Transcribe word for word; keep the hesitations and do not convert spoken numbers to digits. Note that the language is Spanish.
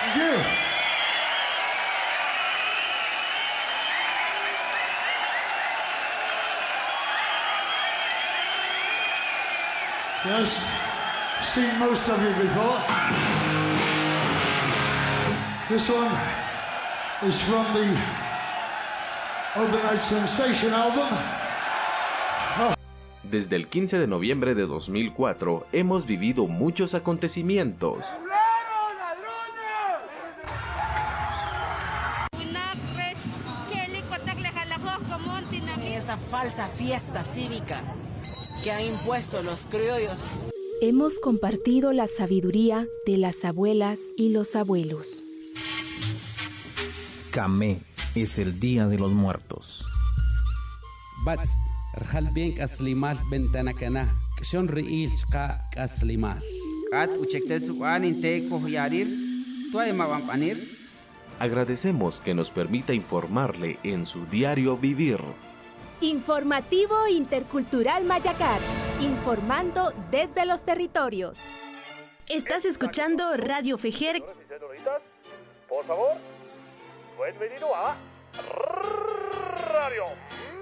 Thank you. Yes, seen most of you before. This one is from the Overnight Sensation album. Oh. Desde el quince de noviembre de dos mil cuatro hemos vivido muchos acontecimientos. Esa falsa fiesta cívica que han impuesto los criollos. Hemos compartido la sabiduría de las abuelas y los abuelos. Camé es el Día de los Muertos. Bats, rjal bien kaslimal bentanakana, kshon riil chka kaslimal. Kat uchektesu anin te yarir, tuay mabampanir. Agradecemos que nos permita informarle en su diario vivir. Informativo Intercultural Mayacar, informando desde los territorios. Estás escuchando Radio Fejer. Por favor, bienvenido a Radio